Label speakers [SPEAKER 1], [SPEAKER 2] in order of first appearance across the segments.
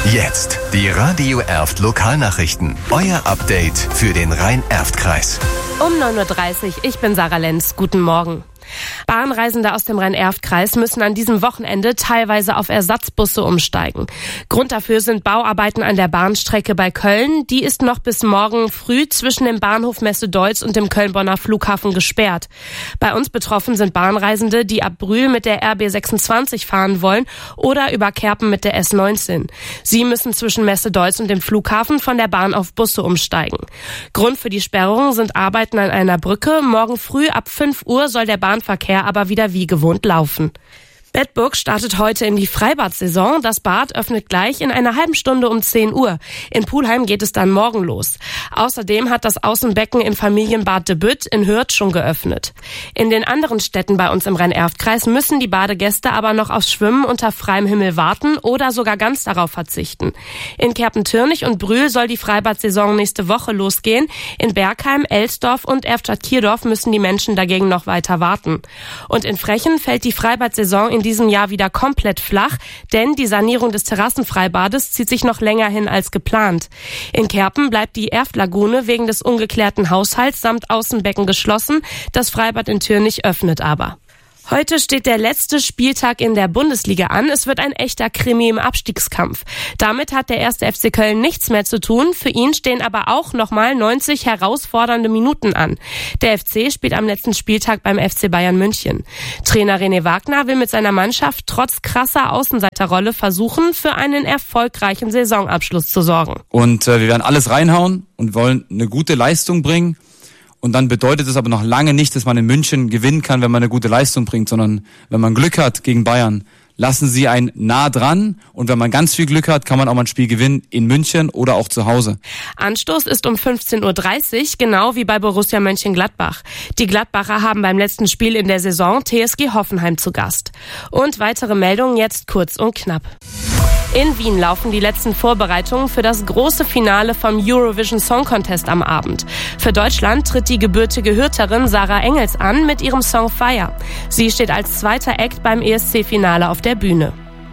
[SPEAKER 1] Jetzt die Radio Erft Lokalnachrichten. Euer Update für den Rhein-Erft-Kreis.
[SPEAKER 2] Um 9.30 Uhr, ich bin Sarah Lenz. Guten Morgen. Bahnreisende aus dem Rhein-Erft-Kreis müssen an diesem Wochenende teilweise auf Ersatzbusse umsteigen. Grund dafür sind Bauarbeiten an der Bahnstrecke bei Köln. Die ist noch bis morgen früh zwischen dem Bahnhof Messe-Deutz und dem Köln-Bonner Flughafen gesperrt. Bei uns betroffen sind Bahnreisende, die ab Brühl mit der RB 26 fahren wollen oder über Kerpen mit der S19. Sie müssen zwischen Messe-Deutz und dem Flughafen von der Bahn auf Busse umsteigen. Grund für die Sperrung sind Arbeiten an einer Brücke. Morgen früh ab 5 Uhr soll der Bahnverkehr aber wieder wie gewohnt laufen. Bedburg startet heute in die Freibad-Saison. Das Bad öffnet gleich in einer halben Stunde um 10 Uhr. In Pulheim geht es dann morgen los. Außerdem hat das Außenbecken im Familienbad de Bütt in Hürth schon geöffnet. In den anderen Städten bei uns im Rhein-Erft-Kreis müssen die Badegäste aber noch aufs Schwimmen unter freiem Himmel warten oder sogar ganz darauf verzichten. In Kerpen-Thürnich und Brühl soll die Freibad-Saison nächste Woche losgehen. In Bergheim, Elsdorf und Erftstadt-Kierdorf müssen die Menschen dagegen noch weiter warten. Und in Frechen fällt die Freibad-Saison in diesem Jahr wieder komplett flach, denn die Sanierung des Terrassenfreibades zieht sich noch länger hin als geplant. In Kerpen bleibt die Erftlagune wegen des ungeklärten Haushalts samt Außenbecken geschlossen. Das Freibad in Thürnich öffnet aber. Heute steht der letzte Spieltag in der Bundesliga an. Es wird ein echter Krimi im Abstiegskampf. Damit hat der 1. FC Köln nichts mehr zu tun. Für ihn stehen aber auch nochmal 90 herausfordernde Minuten an. Der FC spielt am letzten Spieltag beim FC Bayern München. Trainer René Wagner will mit seiner Mannschaft trotz krasser Außenseiterrolle versuchen, für einen erfolgreichen Saisonabschluss zu sorgen.
[SPEAKER 3] Und wir werden alles reinhauen und wollen eine gute Leistung bringen. Und dann bedeutet es aber noch lange nicht, dass man in München gewinnen kann, wenn man eine gute Leistung bringt, sondern wenn man Glück hat gegen Bayern, lassen sie einen nah dran. Und wenn man ganz viel Glück hat, kann man auch mal ein Spiel gewinnen in München oder auch zu Hause.
[SPEAKER 2] Anstoß ist um 15.30 Uhr, genau wie bei Borussia Mönchengladbach. Die Gladbacher haben beim letzten Spiel in der Saison TSG Hoffenheim zu Gast. Und weitere Meldungen jetzt kurz und knapp. In Wien laufen die letzten Vorbereitungen für das große Finale vom Eurovision Song Contest am Abend. Für Deutschland tritt die gebürtige Hürtherin Sarah Engels an mit ihrem Song Fire. Sie steht als zweiter Act beim ESC-Finale auf der Bühne.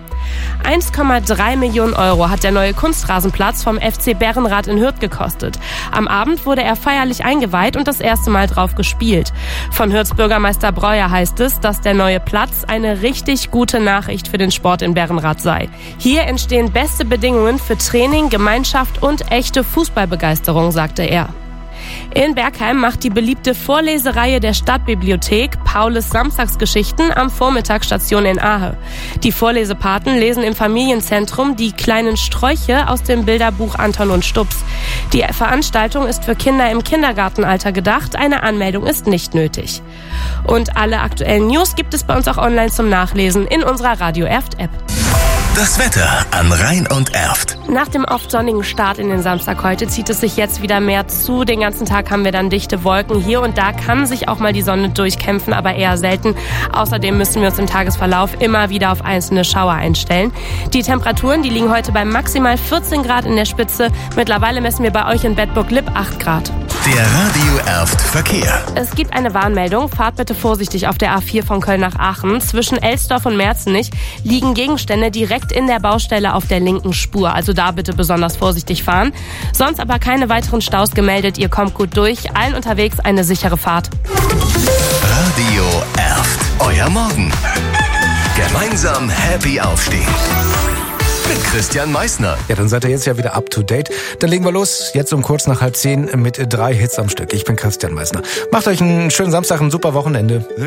[SPEAKER 2] 1,3 Millionen Euro hat der neue Kunstrasenplatz vom FC Berrenrath in Hürth gekostet. Am Abend wurde er feierlich eingeweiht und das erste Mal drauf gespielt. Von Hürths Bürgermeister Breuer heißt es, dass der neue Platz eine richtig gute Nachricht für den Sport in Berrenrath sei. Hier entstehen beste Bedingungen für Training, Gemeinschaft und echte Fußballbegeisterung, sagte er. In Bergheim macht die beliebte Vorlesereihe der Stadtbibliothek Paulus Samstagsgeschichten am Vormittag Station in Ahe. Die Vorlesepaten lesen im Familienzentrum die kleinen Sträuche aus dem Bilderbuch Anton und Stups. Die Veranstaltung ist für Kinder im Kindergartenalter gedacht. Eine Anmeldung ist nicht nötig. Und alle aktuellen News gibt es bei uns auch online zum Nachlesen in unserer Radio Erft App.
[SPEAKER 1] Das Wetter an Rhein und Erft.
[SPEAKER 2] Nach dem oft sonnigen Start in den Samstag heute zieht es sich jetzt wieder mehr zu. Den ganzen Tag haben wir dann dichte Wolken. Hier und da kann sich auch mal die Sonne durchkämpfen, aber eher selten. Außerdem müssen wir uns im Tagesverlauf immer wieder auf einzelne Schauer einstellen. Die Temperaturen, die liegen heute bei maximal 14 Grad in der Spitze. Mittlerweile messen wir bei euch in Bedburg-Lipp 8 Grad.
[SPEAKER 1] Der Radio Erft Verkehr.
[SPEAKER 2] Es gibt eine Warnmeldung. Fahrt bitte vorsichtig auf der A4 von Köln nach Aachen. Zwischen Elsdorf und Merzenich liegen Gegenstände direkt in der Baustelle auf der linken Spur. Also da bitte besonders vorsichtig fahren. Sonst aber keine weiteren Staus gemeldet. Ihr kommt gut durch. Allen unterwegs eine sichere Fahrt.
[SPEAKER 1] Radio Erft. Euer Morgen. Gemeinsam happy aufstehen. Mit Christian Meissner.
[SPEAKER 4] Ja, dann seid ihr jetzt ja wieder up to date. Dann legen wir los, jetzt um kurz nach 9:30 mit 3 Hits am Stück. Ich bin Christian Meissner. Macht euch einen schönen Samstag, ein super Wochenende.